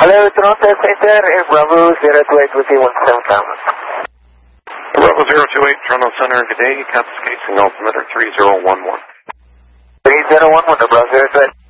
Hello, Toronto Center, Air Bravo 028 with you 17,000. Bravo 028, Toronto Center, good day. Caps casing altimeter 3011. 3011, Bravo 028.